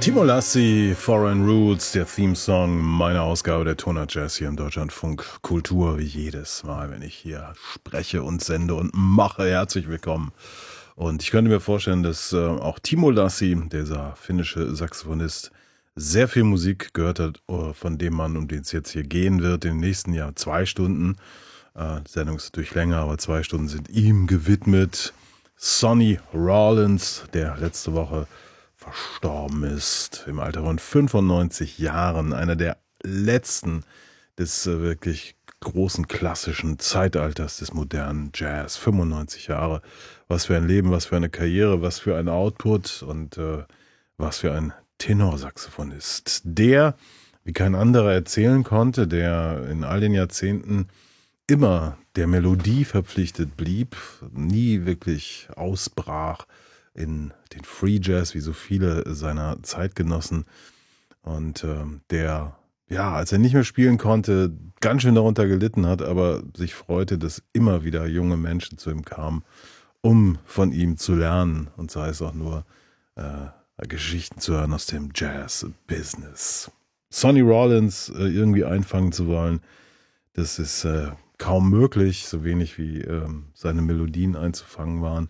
Timo Lassi, Foreign Roots, der Theme-Song meiner Ausgabe der Toner Jazz hier im Deutschlandfunk Kultur, wie jedes Mal, wenn ich hier spreche und sende und mache. Herzlich willkommen. Und ich könnte mir vorstellen, dass auch Timo Lassi, dieser finnische Saxophonist, sehr viel Musik gehört hat von dem Mann, um den es jetzt hier gehen wird, im nächsten Jahr 2 Stunden. Die Sendung ist natürlich länger, aber 2 Stunden sind ihm gewidmet. Sonny Rollins, der letzte Woche verstorben ist, im Alter von 95 Jahren, einer der letzten des wirklich großen klassischen Zeitalters des modernen Jazz. 95 Jahre, was für ein Leben, was für eine Karriere, was für ein Output und was für ein Tenorsaxophonist, der, wie kein anderer erzählen konnte, der in all den Jahrzehnten immer der Melodie verpflichtet blieb, nie wirklich ausbrach in den Free Jazz, wie so viele seiner Zeitgenossen. Und der, ja, als er nicht mehr spielen konnte, ganz schön darunter gelitten hat, aber sich freute, dass immer wieder junge Menschen zu ihm kamen, um von ihm zu lernen. Und sei es auch nur Geschichten zu hören aus dem Jazz-Business. Sonny Rollins irgendwie einfangen zu wollen, das ist kaum möglich, so wenig wie seine Melodien einzufangen waren.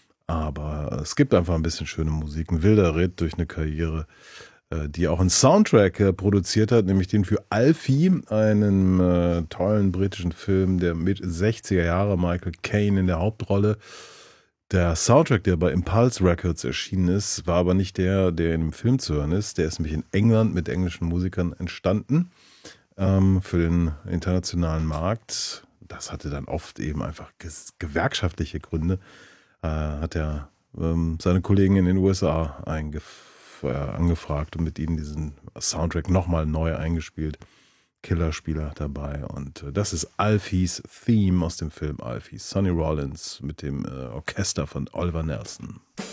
Aber es gibt einfach ein bisschen schöne Musik. Ein wilder Ritt durch eine Karriere, die auch einen Soundtrack produziert hat, nämlich den für Alfie, einen tollen britischen Film der mit 60er Jahre, Michael Caine in der Hauptrolle. Der Soundtrack, der bei Impulse Records erschienen ist, war aber nicht der in dem Film zu hören ist. Der ist nämlich in England mit englischen Musikern entstanden für den internationalen Markt. Das hatte dann oft eben einfach gewerkschaftliche Gründe. Hat er seine Kollegen in den USA angefragt und mit ihnen diesen Soundtrack nochmal neu eingespielt. Killerspieler dabei. Und das ist Alfies Theme aus dem Film Alfie. Sonny Rollins mit dem Orchester von Oliver Nelson.